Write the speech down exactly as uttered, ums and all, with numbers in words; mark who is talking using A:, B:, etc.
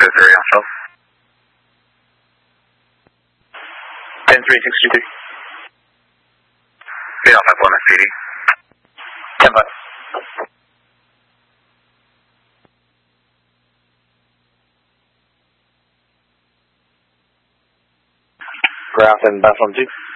A: three Alpha. ten three sixty-three. three Alpha one S P D. ten five.
B: Ground and platform two.